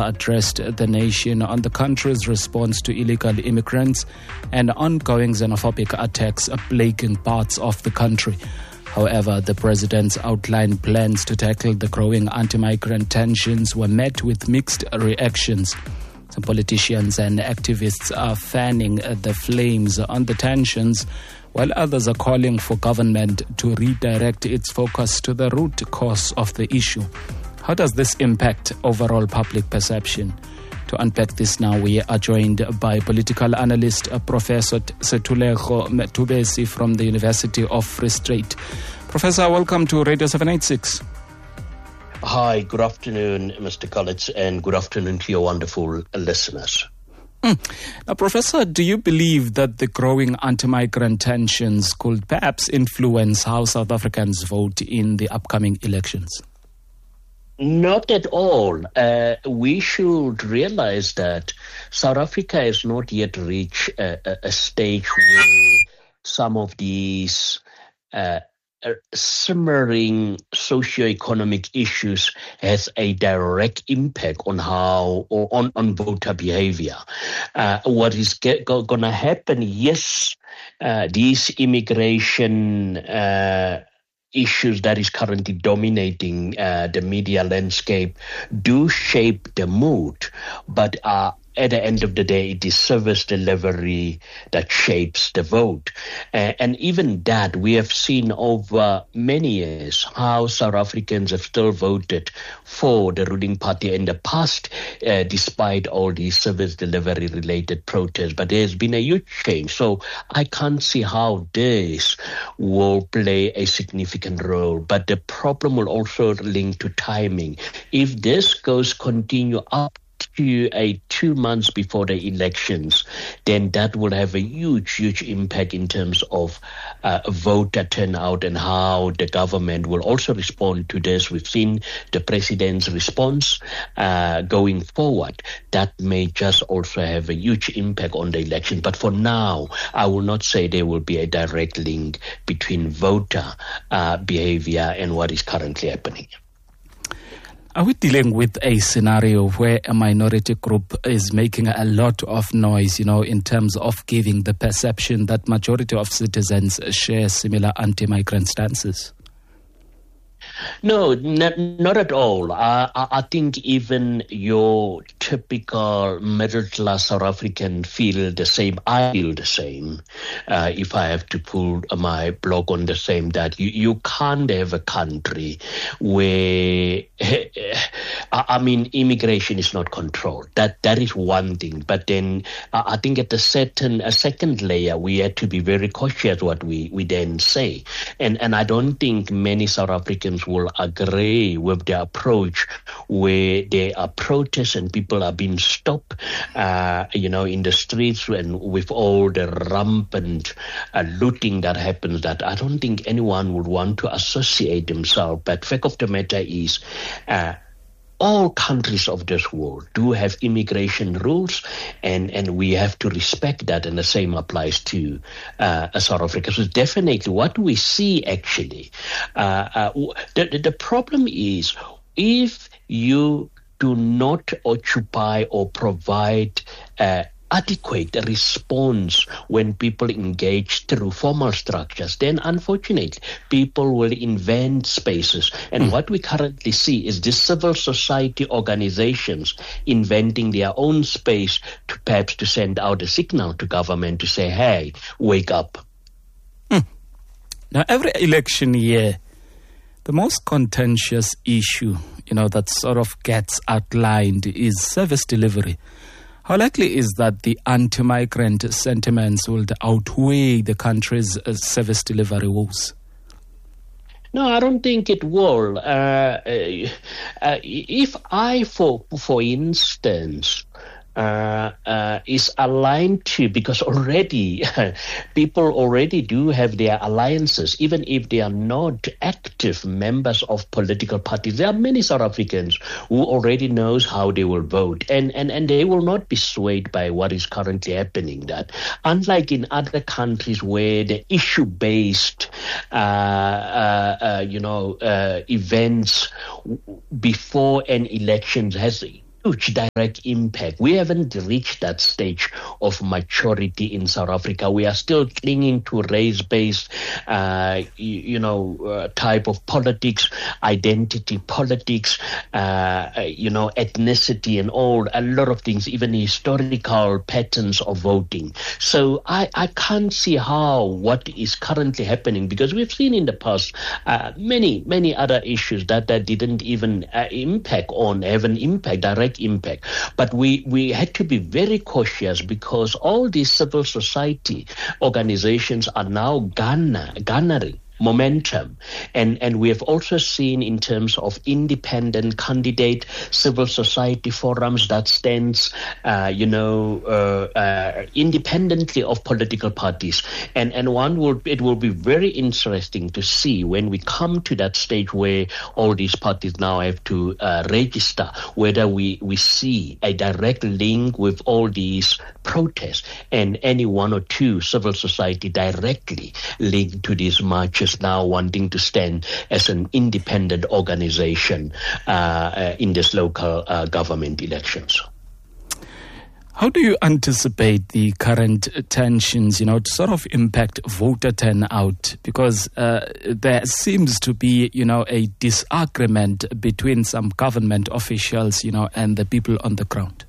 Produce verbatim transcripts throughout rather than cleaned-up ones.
addressed the nation on the country's response to illegal immigrants and ongoing xenophobic attacks plaguing parts of the country. However, the president's outlined plans to tackle the growing anti-migrant tensions were met with mixed reactions. Some politicians and activists are fanning the flames on the tensions, while others are calling for government to redirect its focus to the root cause of the issue. How does this impact overall public perception? To unpack this now, we are joined by political analyst uh, Professor Setulego Mthubesi from the University of Free State. Professor, welcome to Radio seven eighty-six. Hi, good afternoon, Mister Collins, and good afternoon to your wonderful listeners. Mm. Now, Professor, do you believe that the growing anti-migrant tensions could perhaps influence how South Africans vote in the upcoming elections? Not at all. Uh, we should realize that South Africa has not yet reached a, a, a stage where some of these uh, uh, simmering socio-economic issues has a direct impact on how or on, on voter behavior. Uh, what is ge- go- going to happen? Yes, uh, these immigration uh, issues that is currently dominating uh, the media landscape do shape the mood, but uh, at the end of the day, it is service delivery that shapes the vote. Uh, and even that, we have seen over many years how South Africans have still voted for the ruling party in the past, uh, despite all these service delivery related protests. But there's been a huge change. So I can't see how this will play a significant role. But the problem will also link to timing. If this goes continue up to a two months before the elections, then that will have a huge, huge impact in terms of uh, voter turnout and how the government will also respond to this. We've seen the president's response uh, going forward. That may just also have a huge impact on the election. But for now, I will not say there will be a direct link between voter uh, behavior and what is currently happening. Are we dealing with a scenario where a minority group is making a lot of noise, you know, in terms of giving the perception that majority of citizens share similar anti-migrant stances? No, not, not at all. Uh, I, I think even your typical middle-class South African feel the same. I feel the same. Uh, if I have to pull my blog on the same, that you, you can't have a country where, I mean, immigration is not controlled. That that is one thing. But then uh, I think at a certain, a second layer, we have to be very cautious what we, we then say. And, and I don't think many South Africans will agree with the approach where there are protests and people are being stopped, uh, you know, in the streets and with all the rampant uh, looting that happens, that I don't think anyone would want to associate themselves. But fact of the matter is, uh, all countries of this world do have immigration rules, and, and we have to respect that, and the same applies to uh, South Africa. So definitely what we see actually, uh, uh, the, the problem is if you do not occupy or provide uh, adequate response when people engage through formal structures, then unfortunately people will invent spaces. And mm. what we currently see is these civil society organizations inventing their own space to perhaps to send out a signal to government to say, hey, wake up. Mm. Now, every election year, the most contentious issue, you know, that sort of gets outlined is service delivery. How likely is that the anti-migrant sentiments will outweigh the country's uh, service delivery woes? No, I don't think it will. Uh, uh, uh, if I, for for instance, Uh, uh, is aligned to, because already people already do have their alliances, even if they are not active members of political parties. There are many South Africans who already knows how they will vote, and, and, and they will not be swayed by what is currently happening. That unlike in other countries where the issue-based, uh, uh, uh, you know, uh, events before an election has huge direct impact. We haven't reached that stage of maturity in South Africa. We are still clinging to race-based, uh, you, you know, uh, type of politics, identity politics, uh, you know, ethnicity and all, a lot of things, even historical patterns of voting. So I, I can't see how what is currently happening, because we've seen in the past uh, many, many other issues that, that didn't even uh, impact on, have an impact, direct impact. But we, we had to be very cautious, because all these civil society organizations are now garner, garnering momentum. And, and we have also seen in terms of independent candidate civil society forums that stands, uh, you know, uh, uh, independently of political parties. And, and one will, it will be very interesting to see when we come to that stage where all these parties now have to uh, register, whether we, we see a direct link with all these protests and any one or two civil society directly linked to these marches now wanting to stand as an independent organization uh, uh, in this local uh, government elections. How do you anticipate the current tensions, you know, to sort of impact voter turnout? Because uh, there seems to be, you know, a disagreement between some government officials, you know, and the people on the ground.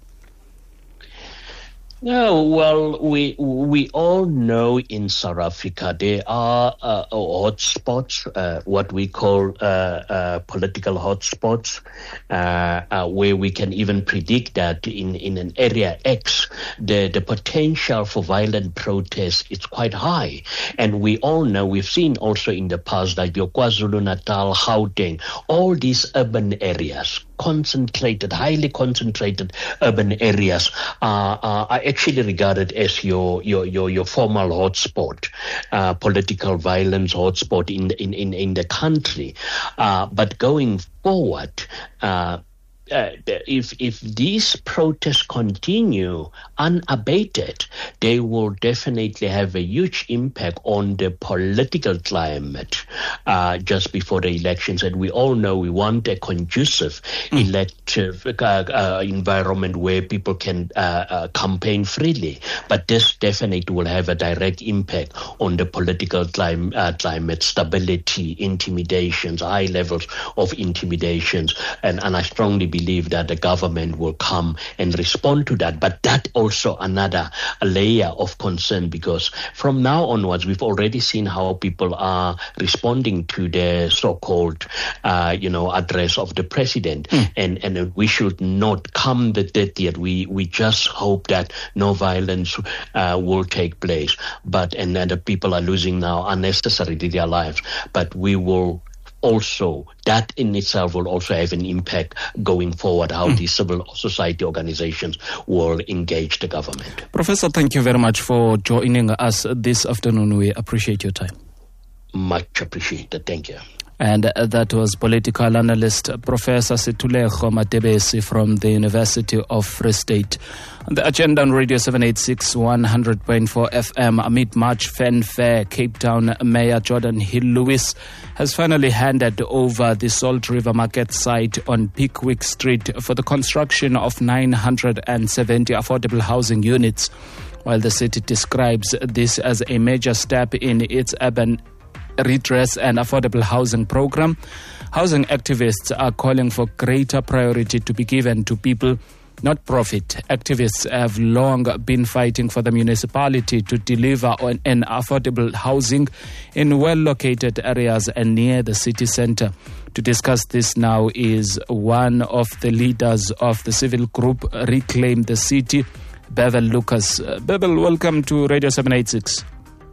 No, well, we we all know in South Africa there are uh, hotspots, uh, what we call uh, uh, political hotspots, uh, uh, where we can even predict that in, in an area X, the, the potential for violent protest is quite high. And we all know, we've seen also in the past that your KwaZulu-Natal, Gauteng, all these urban areas, concentrated, highly concentrated urban areas are, are, are actually regarded as your your your, your formal hotspot, uh, political violence hotspot in the, in, in, in the country. Uh, but going forward, uh, Uh, if if these protests continue unabated, they will definitely have a huge impact on the political climate uh, just before the elections. And we all know we want a conducive mm. elective uh, uh, environment where people can uh, uh, campaign freely. But this definitely will have a direct impact on the political clim- uh, climate, stability, intimidations, high levels of intimidations. And, and I strongly believe that the government will come and respond to that. But that also another layer of concern, because from now onwards, we've already seen how people are responding to the so-called, uh, you know, address of the president. Mm. And, and we should not come the thirtieth. We, we just hope that no violence uh, will take place. But, and, and the people are losing now unnecessarily their lives. But we will also, that in itself will also have an impact going forward, how mm. these civil society organizations will engage the government. Professor, thank you very much for joining us this afternoon. We appreciate your time. Much appreciated. Thank you. And uh, that was political analyst Professor Setulego Matebesi from the University of Free State. On the agenda on Radio seven eighty-six, one hundred point four F M, amid March fanfare, Cape Town Mayor Jordan Hill-Lewis has finally handed over the Salt River Market site on Pickwick Street for the construction of nine hundred seventy affordable housing units, while the city describes this as a major step in its urban redress and affordable housing program. Housing activists are calling for greater priority to be given to people, not profit. Activists have long been fighting for the municipality to deliver on an affordable housing in well-located areas and near the city centre. To discuss this now is one of the leaders of the civil group Reclaim the City, Bevel Lucas. Uh, Bevel, welcome to Radio seven eighty-six.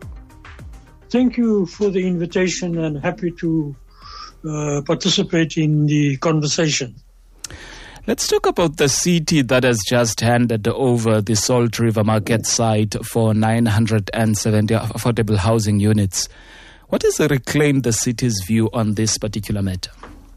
Thank you for the invitation, and happy to uh, participate in the conversation. Let's talk about the city that has just handed over the Salt River Market site for nine hundred seventy affordable housing units. What is Reclaim the City's view on this particular matter?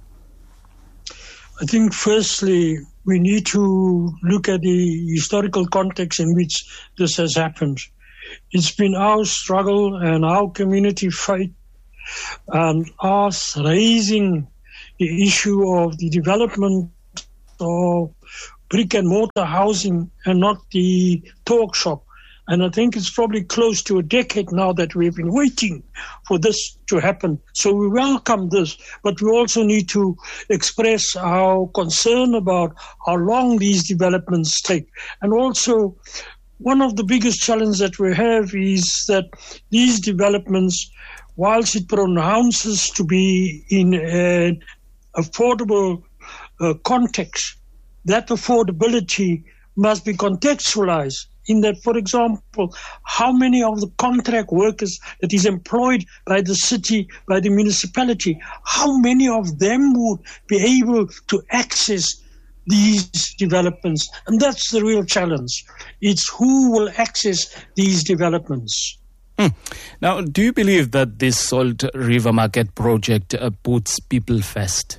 I think firstly, we need to look at the historical context in which this has happened. It's been our struggle and our community fight and us raising the issue of the development of brick and mortar housing and not the talk shop. And I think it's probably close to a decade now that we've been waiting for this to happen. So we welcome this, but we also need to express our concern about how long these developments take. And also, one of the biggest challenges that we have is that these developments, whilst it pronounces to be in an affordable uh, context, that affordability must be contextualized. In that, for example, how many of the contract workers that is employed by the city, by the municipality, how many of them would be able to access these developments? And that's the real challenge. It's who will access these developments. Hmm. Now, do you believe that this Salt River Market project uh, puts people first?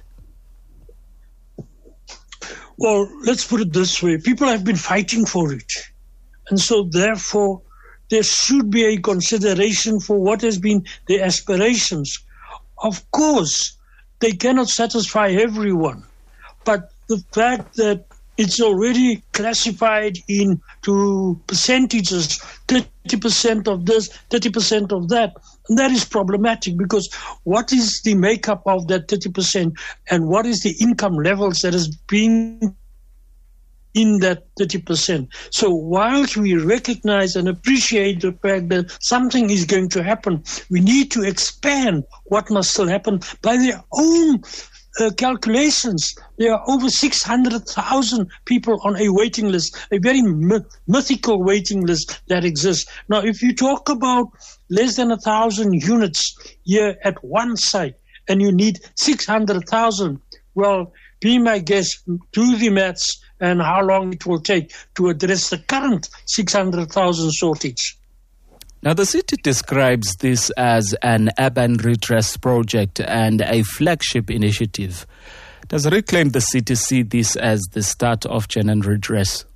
Well, let's put it this way. People have been fighting for it. And so, therefore, there should be a consideration for what has been their aspirations. Of course, they cannot satisfy everyone. But the fact that it's already classified into percentages, thirty percent of this, thirty percent of that, and that is problematic because what is the makeup of that thirty percent and what is the income levels that is being in that thirty percent. So whilst we recognize and appreciate the fact that something is going to happen, we need to expand what must still happen by their own uh, calculations. There are over six hundred thousand people on a waiting list, a very myth- mythical waiting list that exists. Now, if you talk about less than one thousand units here at one site and you need six hundred thousand, well, be my guest, do the maths, and how long it will take to address the current six hundred thousand shortage. Now, the city describes this as an urban redress project and a flagship initiative. Does Reclaim the City see this as the start of genuine redress?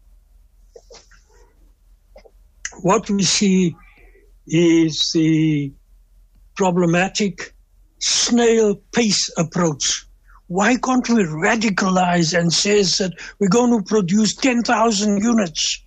What we see is the problematic snail pace approach. Why can't we radicalize and say that we're going to produce ten thousand units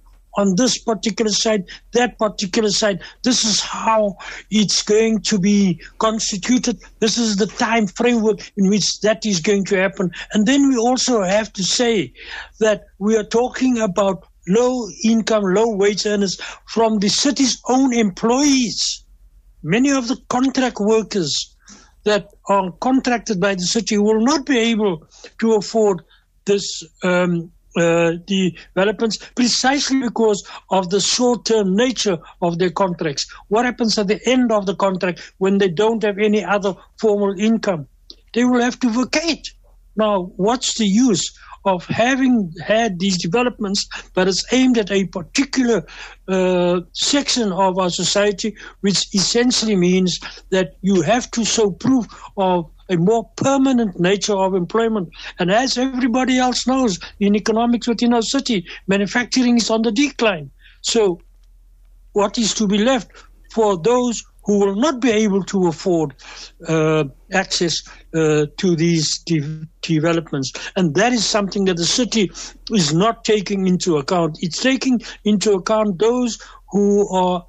on this particular site, that particular site? This is how it's going to be constituted. This is the time framework in which that is going to happen. And then we also have to say that we are talking about low income, low wage earners from the city's own employees. Many of the contract workers that are contracted by the city will not be able to afford this um, uh, developments precisely because of the short-term nature of their contracts. What happens at the end of the contract when they don't have any other formal income? They will have to vacate. Now, what's the use of having had these developments, but it's aimed at a particular uh, section of our society, which essentially means that you have to show proof of a more permanent nature of employment. And as everybody else knows, in economics within our city, manufacturing is on the decline. So what is to be left for those who will not be able to afford uh, access uh, to these de- developments? And that is something that the city is not taking into account. It's taking into account those who are,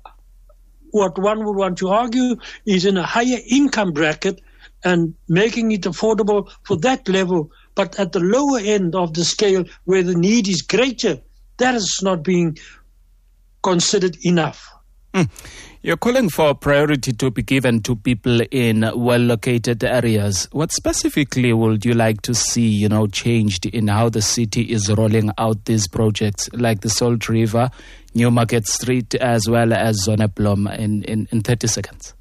what one would want to argue, is in a higher income bracket and making it affordable for that level. But at the lower end of the scale where the need is greater, that is not being considered enough. Mm. You're calling for priority to be given to people in well-located areas. What specifically would you like to see, you know, changed in how the city is rolling out these projects, like the Salt River, Newmarket Street, as well as Zonneblom, in, in, in thirty seconds?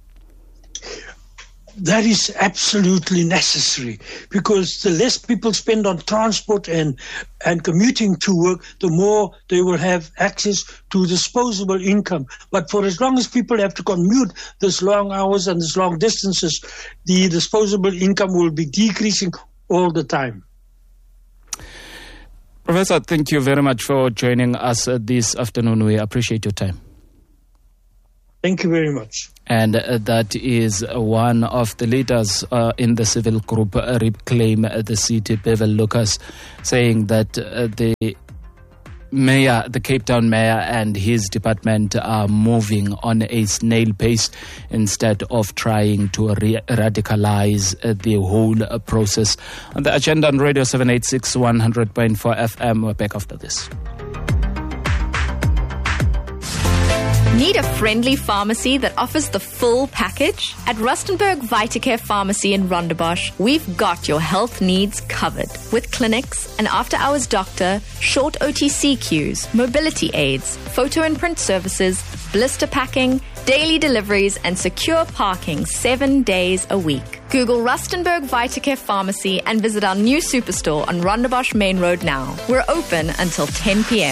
That is absolutely necessary, because the less people spend on transport and, and commuting to work, the more they will have access to disposable income. But for as long as people have to commute this long hours and this long distances, the disposable income will be decreasing all the time. Professor, thank you very much for joining us this afternoon. We appreciate your time. Thank you very much. And uh, that is one of the leaders uh, in the civil group, uh, Reclaim the City, Bevel Lucas, saying that uh, the mayor, the Cape Town mayor and his department are moving on a snail pace instead of trying to re- radicalize uh, the whole uh, process. On the agenda on Radio seven eighty-six, one hundred point four F M, we're back after this. Need a friendly pharmacy that offers the full package? At Rustenburg Vitacare Pharmacy in Rondebosch, we've got your health needs covered. With clinics, an after-hours doctor, short O T C queues, mobility aids, photo and print services, blister packing, daily deliveries, and secure parking seven days a week. Google Rustenburg Vitacare Pharmacy and visit our new superstore on Rondebosch Main Road now. We're open until ten p.m.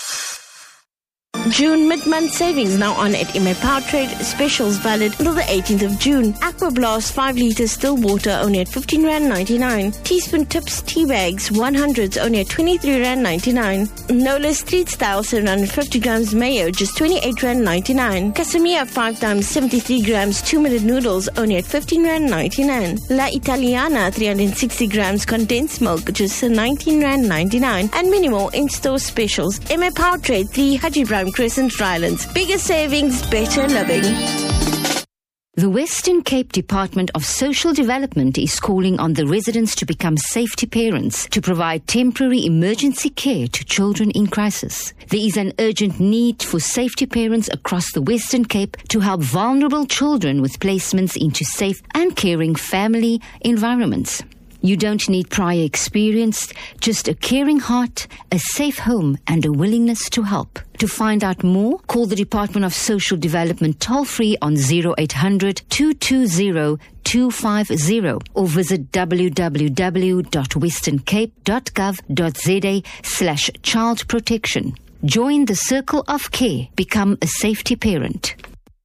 June mid-month savings now on at M A Power Trade. Specials valid until the eighteenth of June. Aqua Blast five litres still water only at fifteen rand ninety-nine. Teaspoon Tips tea bags one hundreds only at twenty-three rand ninety-nine. Nola Street Style seven hundred fifty grams mayo just twenty-eight rand ninety-nine. Casamia five times seventy-three grams two minute noodles only at fifteen rand ninety-nine. La Italiana three hundred sixty grams condensed milk just nineteen rand ninety-nine. And many more in-store specials. M A Power Trade three Haji Ibrahim Crescent, Rylands. Bigger savings, better living. The Western Cape Department of Social Development is calling on the residents to become safety parents to provide temporary emergency care to children in crisis. There is an urgent need for safety parents across the Western Cape to help vulnerable children with placements into safe and caring family environments. You don't need prior experience, just a caring heart, a safe home, and a willingness to help. To find out more, call the Department of Social Development toll-free on zero eight hundred, two two zero, two five zero or visit w w w dot western cape dot gov dot z a slash child protection. Join the circle of care. Become a safety parent.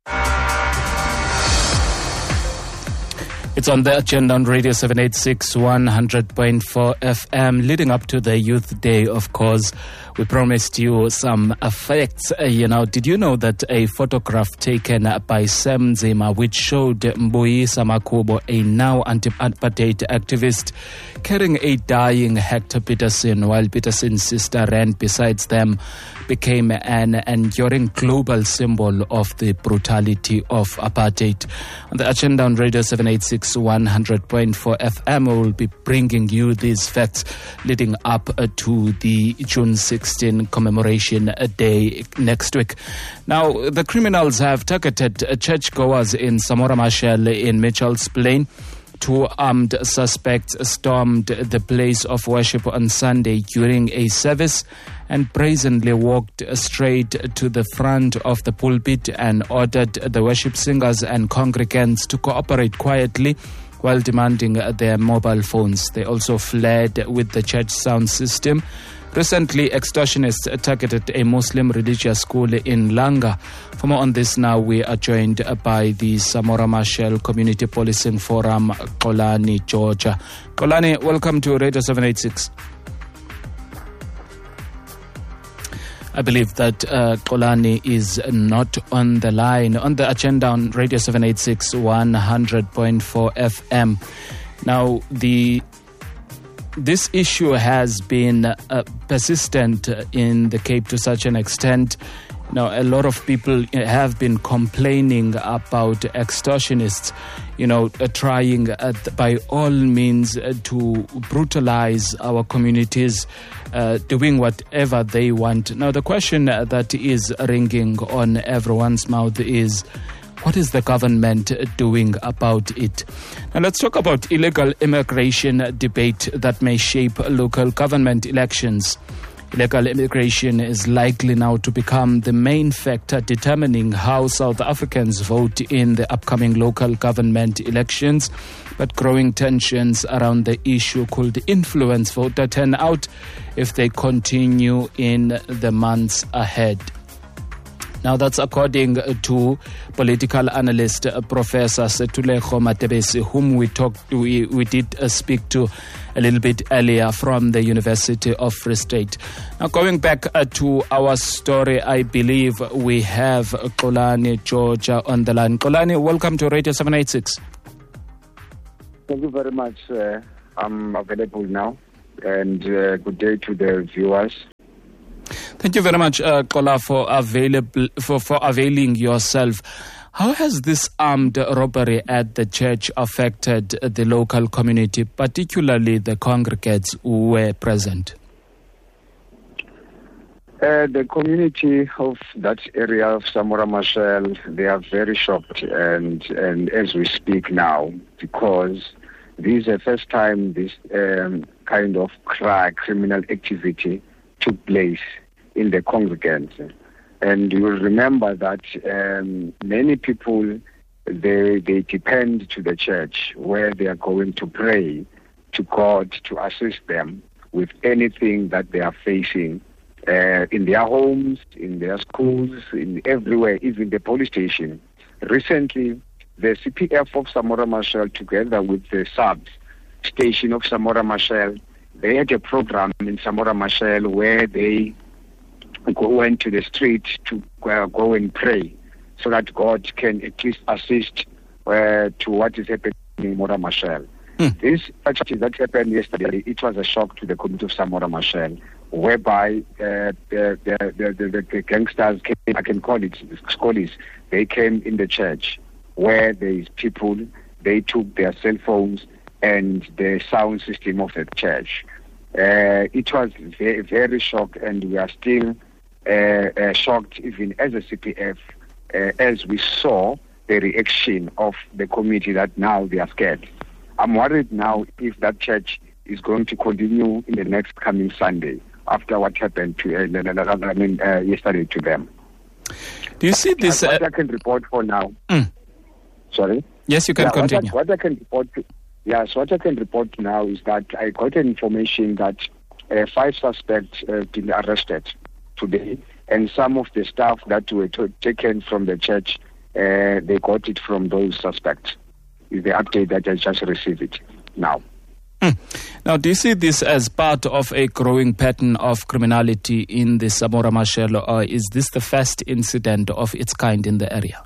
It's on the agenda on Radio seven eighty-six, one hundred point four F M. Leading up to the Youth Day, of course, we promised you some uh, facts. Uh, you know, did you know that a photograph taken uh, by Sam Zima, which showed Mbuyisa Makubo, a now anti-apartheid activist, carrying a dying Hector Peterson, while Peterson's sister ran beside them, became an enduring global symbol of the brutality of apartheid. On the agenda on Radio seven eighty-six, one hundred point four F M, we will be bringing you these facts leading up uh, to the June sixteenth commemoration day next week. Now, the criminals have targeted uh, churchgoers in Samora Machel in Mitchell's Plain. Two armed suspects stormed the place of worship on Sunday during a service and brazenly walked straight to the front of the pulpit and ordered the worship singers and congregants to cooperate quietly while demanding their mobile phones. They also fled with the church sound system. Recently, extortionists targeted a Muslim religious school in Langa. For more on this now, we are joined by the Samora Machel Community Policing Forum, Xolani Georgia. Xolani, welcome to Radio seven eighty-six. I believe that uh, Xolani is not on the line. On the agenda on Radio seven eighty-six, one hundred point four F M. Now, the this issue has been uh, persistent in the Cape to such an extent. Now, a lot of people have been complaining about extortionists, you know, uh, trying uh, by all means uh, to brutalize our communities, uh, doing whatever they want. Now, the question that is ringing on everyone's mouth is, what is the government doing about it? Now, let's talk about illegal immigration debate that may shape local government elections. Illegal immigration is likely now to become the main factor determining how South Africans vote in the upcoming local government elections. But growing tensions around the issue could influence voter turnout if they continue in the months ahead. Now, that's according to political analyst uh, Professor Setulego Matebesi, whom we talked to, we, we did uh, speak to a little bit earlier from the University of Free State. Now, going back uh, to our story, I believe we have Xolani Georgia on the line. Xolani, welcome to Radio seven eighty-six. Thank you very much. Uh, I'm available now. And uh, good day to the viewers. Thank you very much, uh, Xola, for available for, for availing yourself. How has this armed robbery at the church affected the local community, particularly the congregants who were present? Uh, the community of that area of Samora Machel, they are very shocked, and and as we speak now, because this is the first time this um, kind of cry, criminal activity took place in the congregants. And you will remember that um, many people, they they depend to the church where they are going to pray to God to assist them with anything that they are facing uh, in their homes, in their schools, in everywhere, even the police station. Recently, the C P F of Samora Machel, together with the subs station of Samora Machel, they had a program in Samora Machel where they go, went to the street to uh, go and pray so that God can at least assist uh, to what is happening in Samora Machel. Mm. This actually that happened yesterday, it was a shock to the community of Samora Machel, whereby uh, the, the, the, the, the gangsters came, I can call it scholars, they came in the church where there is people, they took their cell phones and the sound system of the church. Uh, it was very, very shocked, and we are still uh, uh, shocked even as a C P F uh, as we saw the reaction of the community that now they are scared. I'm worried now if that church is going to continue in the next coming Sunday after what happened to uh, I mean uh, yesterday to them. Do you see this? What uh, I can report for now. Mm. Sorry. Yes, you can yeah, continue. What I, what I can report. To, yeah, so what I can report now is that I got information that uh, five suspects have uh, been arrested today, and some of the staff that were to, taken from the church, uh, they got it from those suspects. Is the update that I just received it now. Mm. Now, do you see this as part of a growing pattern of criminality in the Samora Machel, or is this the first incident of its kind in the area?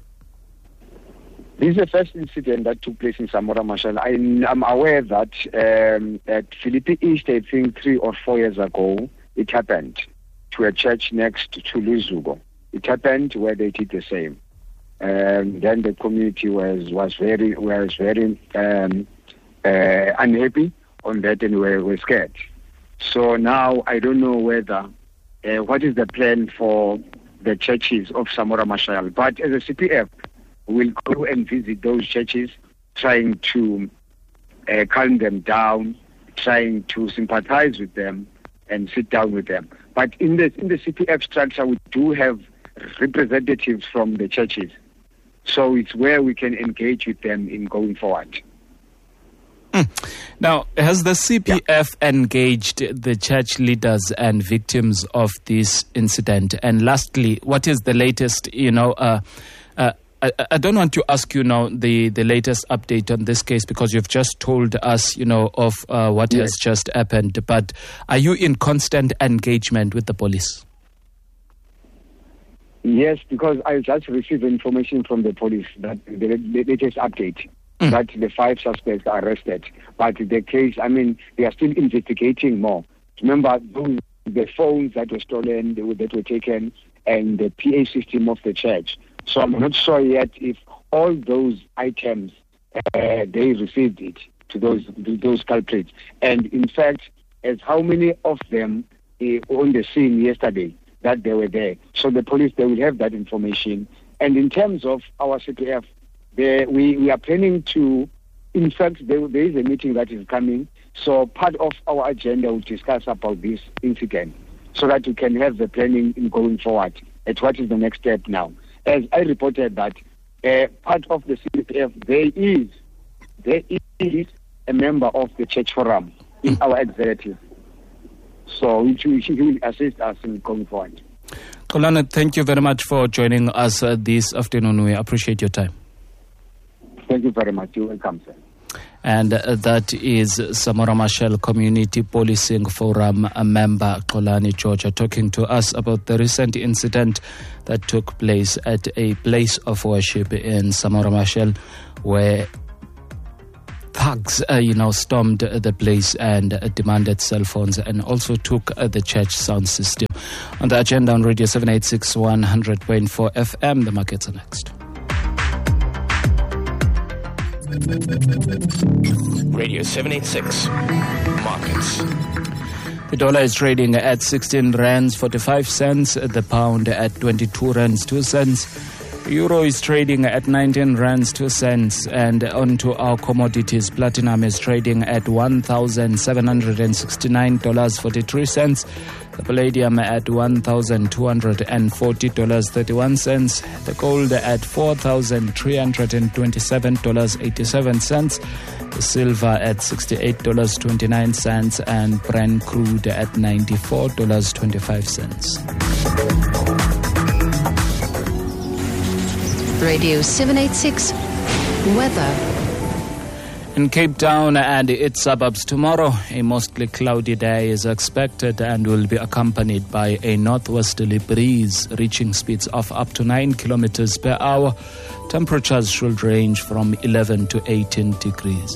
This is the first incident that took place in Samora Machel. I'm aware that um, at Philippi East, I think three or four years ago, it happened to a church next to Luzugo. It happened where they did the same. Um, then the community was was very was very um, uh, unhappy on that, and were, were scared. So now I don't know whether uh, what is the plan for the churches of Samora Machel. But as a C P F, we'll go and visit those churches, trying to uh, calm them down, trying to sympathize with them and sit down with them. But in the in the C P F structure, we do have representatives from the churches. So it's where we can engage with them in going forward. Mm. Now, has the C P F yeah. engaged the church leaders and victims of this incident? And lastly, what is the latest, you know, uh, uh, I, I don't want to ask you now the, the latest update on this case because you've just told us, you know, of uh, what yes. has just happened. But are you in constant engagement with the police? Yes, because I just received information from the police that the latest update mm. that the five suspects are arrested. But the case, I mean, they are still investigating more. Remember, those, the phones that were stolen, that were taken, and the P A system of the church. So I'm not sure yet if all those items, uh, they received it to those to those culprits. And in fact, as how many of them uh, on the scene yesterday, that they were there. So the police, they will have that information. And in terms of our C P F, they, we, we are planning to, in fact, there, there is a meeting that is coming. So part of our agenda will discuss about this incident so that we can have the planning in going forward at what is the next step now. As I reported that uh, part of the C P F, there is, there is a member of the church forum in our executive. So he will assist us in going forward. Xolani, thank you very much for joining us uh, this afternoon. We appreciate your time. Thank you very much. You're welcome, sir. And uh, that is Samora Machel Community Policing Forum a member Xolani Georgia talking to us about the recent incident that took place at a place of worship in Samora Machel, where thugs, uh, you know, stormed the place and uh, demanded cell phones and also took uh, the church sound system. On the agenda on Radio seven eighty-six, one hundred point four F M, the markets are next. Radio seven eighty-six Markets. The dollar is trading at sixteen rands forty-five cents, the pound at twenty-two rands two cents. Euro is trading at nineteen rands two cents, and on to our commodities. Platinum is trading at one thousand seven hundred sixty-nine dollars and forty-three cents. The palladium at one thousand two hundred forty dollars and thirty-one cents. The gold at four thousand three hundred twenty-seven dollars and eighty-seven cents. The silver at sixty-eight dollars and twenty-nine cents, and Brent crude at ninety-four dollars and twenty-five cents. Radio seven eighty-six Weather. In Cape Town and its suburbs tomorrow, a mostly cloudy day is expected and will be accompanied by a northwesterly breeze reaching speeds of up to nine kilometers per hour. Temperatures should range from eleven to eighteen degrees.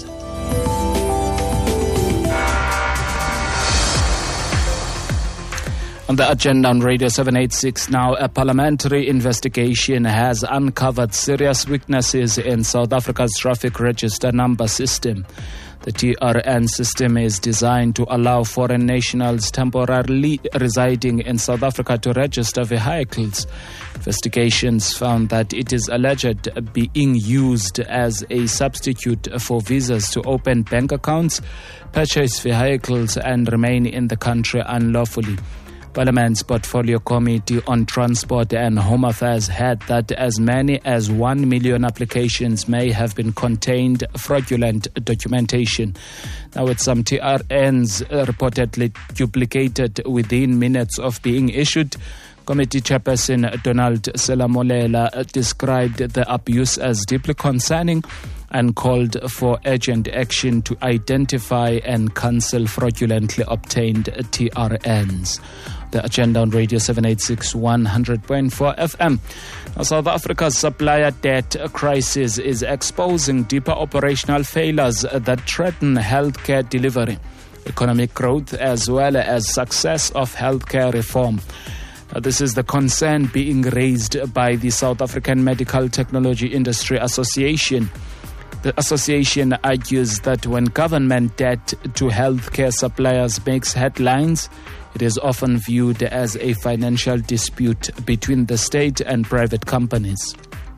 On the agenda on Radio seven eighty-six now, a parliamentary investigation has uncovered serious weaknesses in South Africa's traffic register number system. The T R N system is designed to allow foreign nationals temporarily residing in South Africa to register vehicles. Investigations found that it is alleged being used as a substitute for visas to open bank accounts, purchase vehicles, and remain in the country unlawfully. Parliament's Portfolio Committee on Transport and Home Affairs had that as many as one million applications may have been contained fraudulent documentation. Now, with some T R Ns reportedly duplicated within minutes of being issued, Committee Chairperson Donald Selamolela described the abuse as deeply concerning and called for urgent action to identify and cancel fraudulently obtained T R Ns. The agenda on Radio seven eighty-six, one hundred point four F M. Now, South Africa's supplier debt crisis is exposing deeper operational failures that threaten healthcare delivery, economic growth, as well as success of healthcare reform. Now, this is the concern being raised by the South African Medical Technology Industry Association. The association argues that when government debt to healthcare suppliers makes headlines, it is often viewed as a financial dispute between the state and private companies.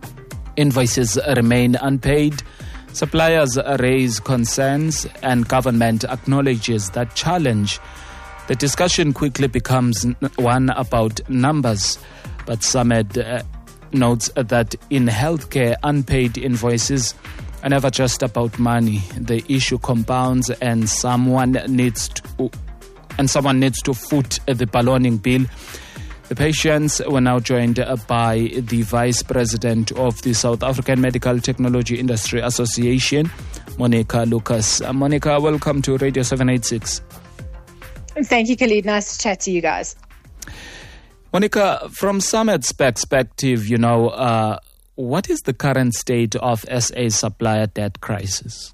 Invoices remain unpaid, suppliers raise concerns, and government acknowledges that challenge. The discussion quickly becomes one about numbers, but Samed uh, notes that in healthcare, unpaid invoices are never just about money. The issue compounds, and someone needs to and someone needs to foot the ballooning bill. The patients were now joined by the Vice President of the South African Medical Technology Industry Association, Monica Lucas. Uh, Monica, welcome to Radio seven eighty-six. Thank you, Khalid. Nice to chat to you guys. Monica, from Summit's perspective, you know, uh, what is the current state of S A's supplier debt crisis?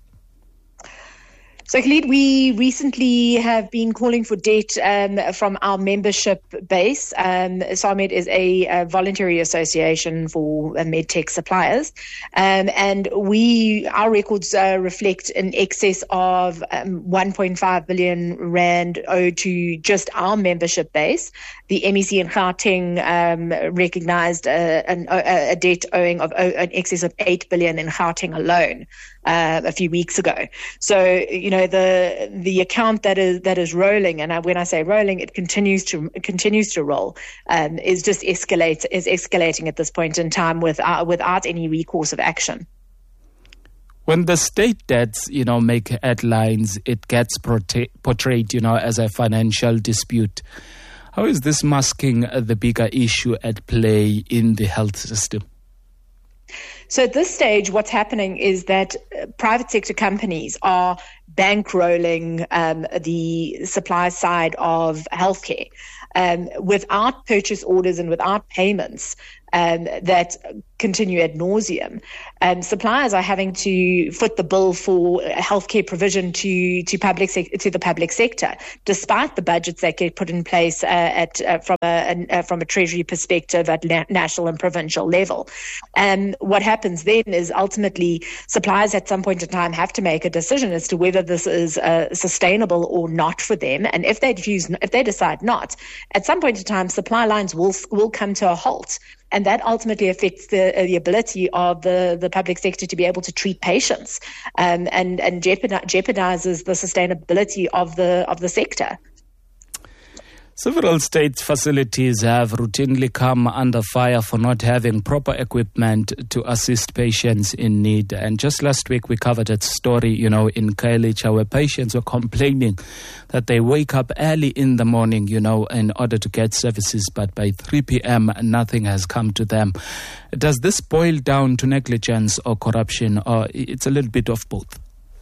So, Khalid, we recently have been calling for debt um, from our membership base. Um, SAMED is a, a voluntary association for uh, medtech suppliers, um, and we our records uh, reflect an excess of um, one point five billion rand owed to just our membership base. The M E C in Gauteng um, recognised a, a, a debt owing of an excess of eight billion in Gauteng alone. Uh, a few weeks ago. So, you know, the the account that is that is rolling, and I, when I say rolling, it continues to it continues to roll, um, is just escalate is escalating at this point in time without without any recourse of action. When the state debts, you know, make headlines, it gets portray- portrayed, you know, as a financial dispute. How is this masking the bigger issue at play in the health system? so at this stage, what's happening is that uh, private sector companies are bankrolling um, the supply side of healthcare um, without purchase orders and without payments um, that continue ad nauseum. Um, suppliers are having to foot the bill for healthcare provision to to public sec- to the public sector, despite the budgets that get put in place uh, at uh, from a, a from a treasury perspective at na- national and provincial level. And what happens then is ultimately suppliers at some point in time have to make a decision as to whether this is uh, sustainable or not for them. And if they choose, if they decide not, at some point in time, supply lines will will come to a halt. And that ultimately affects the uh, the ability of the, the public sector to be able to treat patients, um, and and jeopardizes the sustainability of the of the sector. Several state facilities have routinely come under fire for not having proper equipment to assist patients in need. And just last week, we covered a story, you know, in Khayelitsha where patients were complaining that they wake up early in the morning, you know, in order to get services, but by three p.m., nothing has come to them. Does this boil down to negligence or corruption, or it's a little bit of both?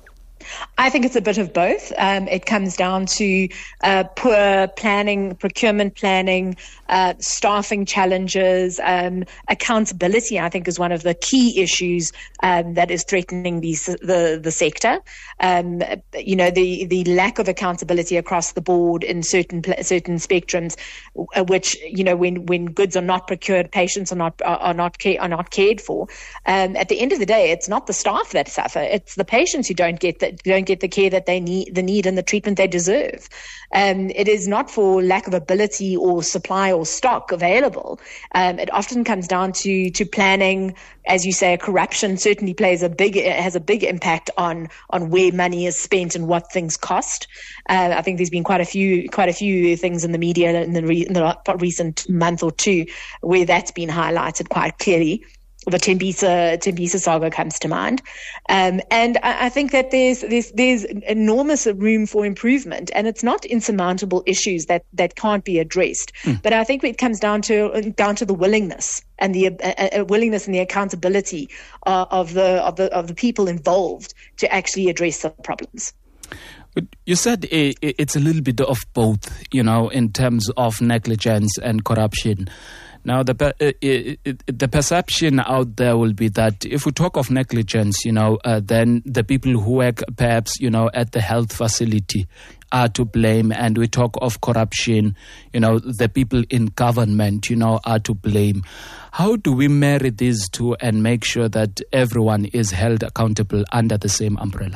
I think it's a bit of both. Um, it comes down to uh, poor planning, procurement planning, uh, staffing challenges, um, accountability. I think is one of the key issues um, that is threatening these, the the sector. Um, you know, the the lack of accountability across the board in certain certain spectrums, which you know, when when goods are not procured, patients are not are, are not care, are not cared for. Um, at the end of the day, it's not the staff that suffer; it's the patients who don't get the don't get the care that they need, the need and the treatment they deserve. Um, it is not for lack of ability or supply or stock available. Um, it often comes down to to planning, as you say. Corruption certainly plays a big has a big impact on on where money is spent and what things cost. Uh, I think there's been quite a few quite a few things in the media in the, re, in the recent month or two where that's been highlighted quite clearly. The Tembisa, Tembisa saga comes to mind. Um, and I, I think that there's, there's, there's enormous room for improvement, and it's not insurmountable issues that, that can't be addressed. Mm. But I think it comes down to, down to the willingness and the uh, uh, willingness and the accountability uh, of the, of the, of the people involved to actually address the problems. But you said it's a little bit of both, you know, in terms of negligence and corruption. Now, the uh, the perception out there will be that if we talk of negligence, you know, uh, then the people who work perhaps, you know, at the health facility are to blame. And we talk of corruption, you know, the people in government, you know, are to blame. How do we marry these two and make sure that everyone is held accountable under the same umbrella?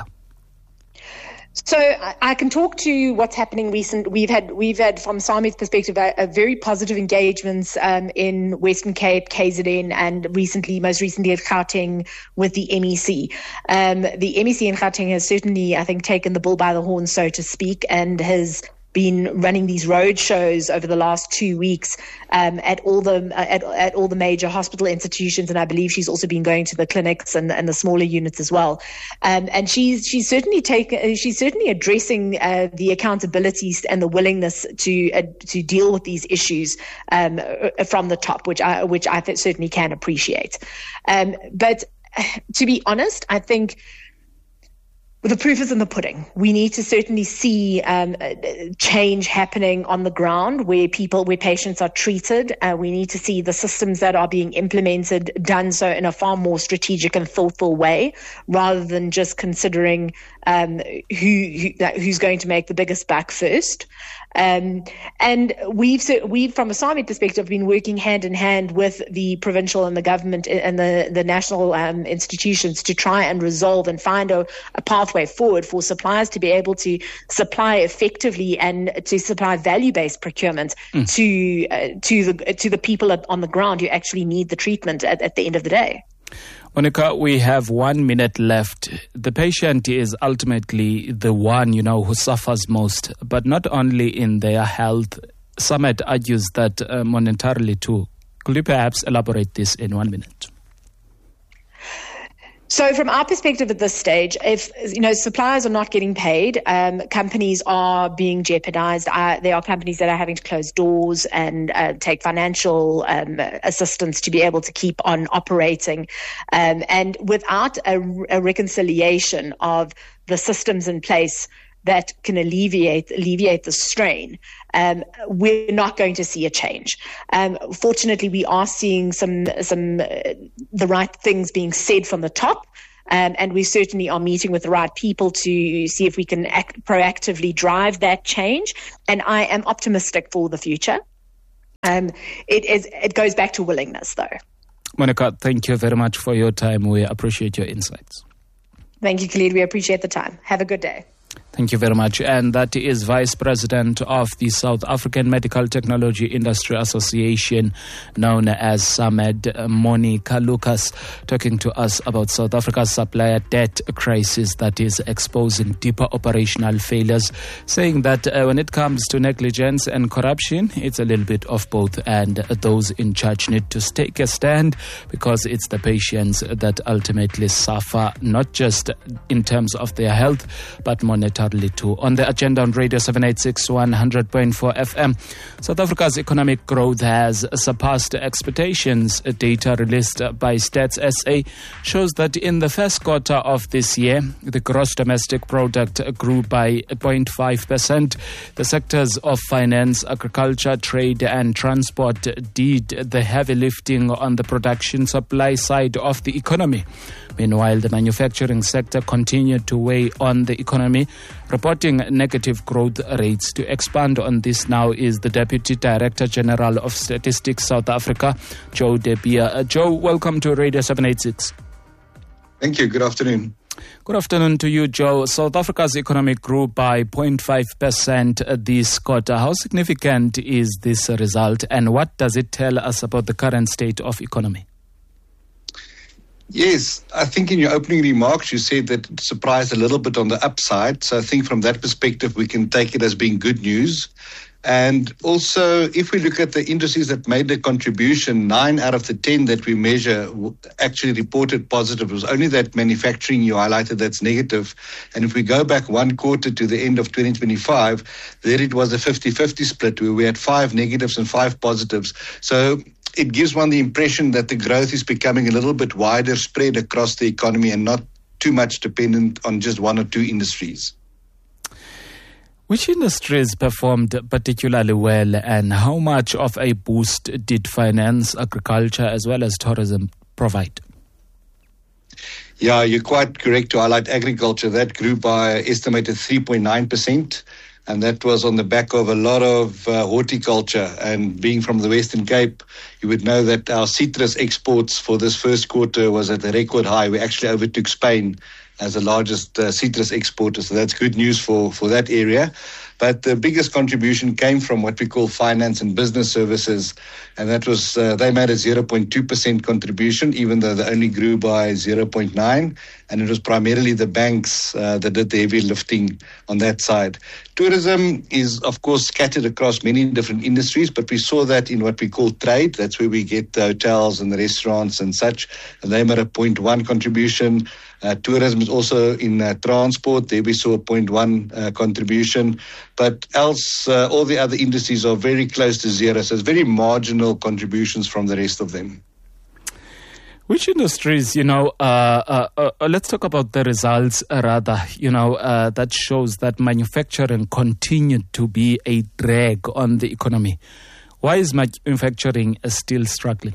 So I can talk to what's happening recent. We've had, we've had from SAME's perspective, a, a very positive engagements um, in Western Cape, K Z N, and recently, most recently at Gauteng with the M E C. Um, the M E C in Gauteng has certainly, I think, taken the bull by the horn, so to speak, and has been running these road shows over the last two weeks um, at all the at, at all the major hospital institutions, and I believe she's also been going to the clinics and, and the smaller units as well. Um, and she's she's certainly taken she's certainly addressing uh, the accountability and the willingness to uh, to deal with these issues um, from the top, which I which I certainly can appreciate. Um, but to be honest, I think the proof is in the pudding. We need to certainly see um, change happening on the ground where people, where patients are treated. Uh, we need to see the systems that are being implemented done so in a far more strategic and thoughtful way, rather than just considering um, who, who who's going to make the biggest buck first. Um, and we've, we've, from a SAME perspective, been working hand in hand with the provincial and the government and the, the national um, institutions to try and resolve and find a, a pathway forward for suppliers to be able to supply effectively and to supply value-based procurement mm. to uh, to the to the people on the ground who actually need the treatment at, at the end of the day. Monica, we have one minute left. The patient is ultimately the one, you know, who suffers most, but not only in their health. Samet argues that uh, monetarily too. Could you perhaps elaborate this in one minute? So from our perspective at this stage, if, you know, suppliers are not getting paid, um, companies are being jeopardized. Uh, there are companies that are having to close doors and uh, take financial um, assistance to be able to keep on operating. Um, and without a, a reconciliation of the systems in place that can alleviate alleviate the strain, um, we're not going to see a change. Um, fortunately, we are seeing some some uh, the right things being said from the top, um, and we certainly are meeting with the right people to see if we can act, proactively drive that change. And I am optimistic for the future. Um, it is it goes back to willingness, though. Monica, thank you very much for your time. We appreciate your insights. Thank you, Khalid. We appreciate the time. Have a good day. Thank you very much. And that is Vice President of the South African Medical Technology Industry Association, known as SAMED, Monica Lucas, talking to us about South Africa's supplier debt crisis that is exposing deeper operational failures, saying that uh, when it comes to negligence and corruption, it's a little bit of both, and those in charge need to take a stand because it's the patients that ultimately suffer, not just in terms of their health, but monetarily too. On the agenda on Radio seven eighty-six, one hundred point four F M, South Africa's economic growth has surpassed expectations. Data released by Stats S A shows that in the first quarter of this year, the gross domestic product grew by zero point five percent. The sectors of finance, agriculture, trade and transport did the heavy lifting on the production supply side of the economy. Meanwhile, the manufacturing sector continued to weigh on the economy, reporting negative growth rates. To expand on this now is the Deputy Director General of Statistics South Africa, Joe De Beer. Uh, Joe, welcome to Radio seven eighty-six. Thank you. Good afternoon. Good afternoon to you, Joe. South Africa's economy grew by zero point five percent this quarter. How significant is this result, and what does it tell us about the current state of economy? Yes, I think in your opening remarks you said that it surprised a little bit on the upside. So I think from that perspective we can take it as being good news. And also, if we look at the industries that made the contribution, nine out of the ten that we measure actually reported positive. It was only that manufacturing you highlighted that's negative. And if we go back one quarter to the end of twenty twenty-five, there it was a fifty-fifty split where we had five negatives and five positives. So it gives one the impression that the growth is becoming a little bit wider spread across the economy and not too much dependent on just one or two industries. Which industries performed particularly well, and how much of a boost did finance, agriculture as well as tourism provide? Yeah, you're quite correct to highlight agriculture. That grew by estimated three point nine percent. And that was on the back of a lot of uh, horticulture. And being from the Western Cape, you would know that our citrus exports for this first quarter was at a record high. We actually overtook Spain as the largest uh, citrus exporter. So that's good news for, for that area. But the biggest contribution came from what we call finance and business services. And that was, uh, they made a zero point two percent contribution, even though they only grew by zero point nine. And it was primarily the banks uh, that did the heavy lifting on that side. Tourism is, of course, scattered across many different industries, but we saw that in what we call trade. That's where we get the hotels and the restaurants and such. And they made a zero point one contribution. Uh, tourism is also in uh, transport. There we saw a zero point one uh, contribution. But else, uh, all the other industries are very close to zero. So it's very marginal contributions from the rest of them. Which industries, you know, uh, uh, uh, let's talk about the results uh, rather, you know, uh, that shows that manufacturing continued to be a drag on the economy. Why is manufacturing uh, still struggling?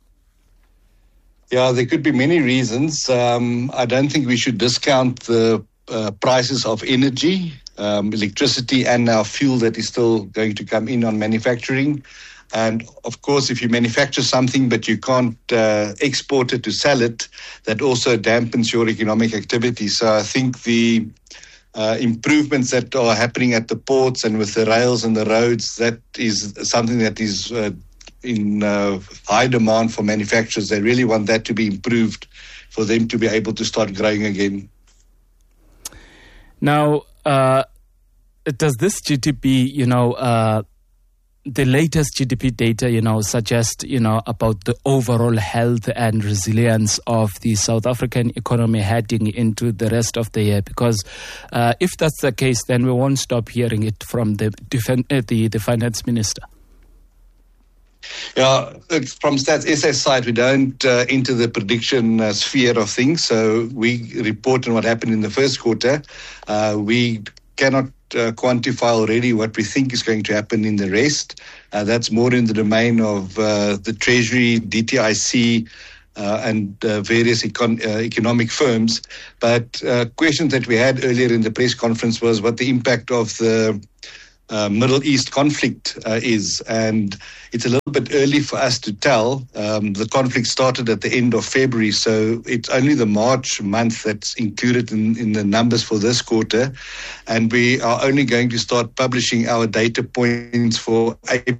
Yeah, there could be many reasons. Um, I don't think we should discount the uh, prices of energy, um, electricity and our fuel that is still going to come in on manufacturing. And of course, if you manufacture something but you can't uh, export it to sell it, that also dampens your economic activity. So I think the uh, improvements that are happening at the ports and with the rails and the roads, that is something that is uh, in uh, high demand for manufacturers. They really want that to be improved for them to be able to start growing again. Now, uh, does this G D P, you know, uh, the latest G D P data, you know, suggest, you know, about the overall health and resilience of the South African economy heading into the rest of the year? Because uh, if that's the case, then we won't stop hearing it from the defen- uh, the, the finance minister. Yeah, from Stats S A side, we don't uh, enter the prediction uh, sphere of things. So we report on what happened in the first quarter. Uh, we cannot uh, quantify already what we think is going to happen in the rest. Uh, that's more in the domain of uh, the Treasury, D T I C, uh, and uh, various econ- uh, economic firms. But uh, questions that we had earlier in the press conference was what the impact of the Uh, Middle East conflict uh, is, and it's a little bit early for us to tell. Um, the conflict started at the end of February, so it's only the March month that's included in, in the numbers for this quarter, and we are only going to start publishing our data points for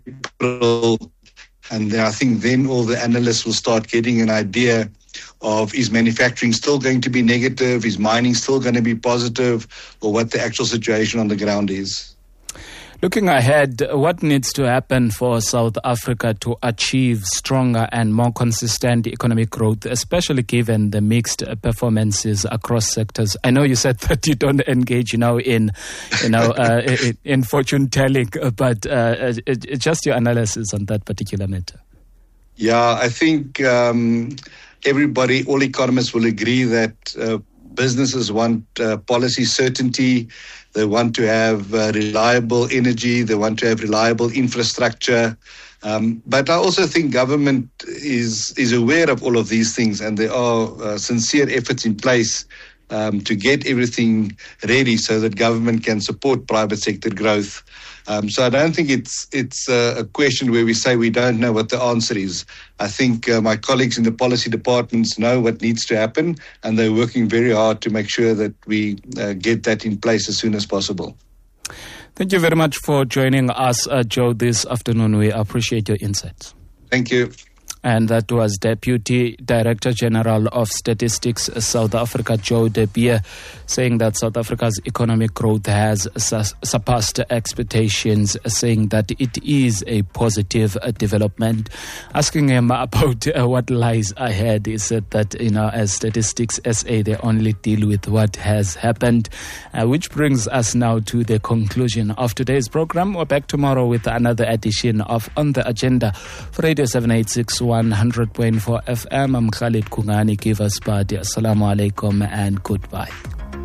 April, and then I think then all the analysts will start getting an idea of is manufacturing still going to be negative, is mining still going to be positive, or what the actual situation on the ground is. Looking ahead, what needs to happen for South Africa to achieve stronger and more consistent economic growth, especially given the mixed performances across sectors? I know you said that you don't engage, you know, in, you know, uh, in, in fortune telling, but uh, it, it, just your analysis on that particular matter. Yeah, I think um, everybody, all economists will agree that uh, businesses want uh, policy certainty. They want to have uh, reliable energy. They want to have reliable infrastructure. Um, but I also think government is is aware of all of these things, and there are uh, sincere efforts in place um, to get everything ready so that government can support private sector growth. Um, so I don't think it's it's uh, a question where we say we don't know what the answer is. I think uh, my colleagues in the policy departments know what needs to happen, and they're working very hard to make sure that we uh, get that in place as soon as possible. Thank you very much for joining us, uh, Joe, this afternoon. We appreciate your insights. Thank you. And that was Deputy Director General of Statistics South Africa, Joe De Beer, saying that South Africa's economic growth has su- surpassed expectations, saying that it is a positive uh, development. Asking him about uh, what lies ahead, he said that, you know, as Statistics S A, they only deal with what has happened, uh, which brings us now to the conclusion of today's program. We're back tomorrow with another edition of On the Agenda for Radio seven eighty-six one hundred point four F M. I'm Khalid Kungani. Give us badi. Assalamu alaikum and goodbye.